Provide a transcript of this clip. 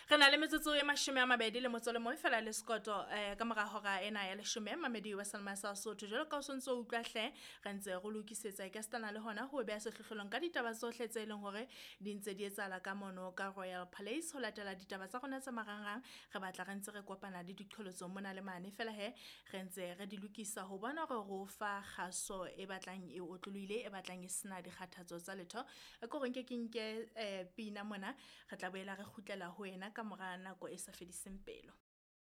Re na le metsotso e 20 le motso le mo fela le sekoto ka mora hora ena ya 10 mamedi wa Salma sa Sotho jalo ka o sontso o utlwa hle re ntse go lokisetsa ka stana le hona ho beha sehlohlolong ka ditaba tsohle tse leng hore di ntse di etsala ka mono ka Royal Palace ho latela ditaba tsa rona tsa marangrang re batla re ntse re kopana le diqholotso mona le mane fela he re ntse re di lokisa ho bona hore ro fa kgaso e batlang e otlolohile e batlang e sena dikgathatso tsa letho e ko renke ke nke pina mona re tla boela re kgutlela ho wena ka mora nako e sa fediseng pelo.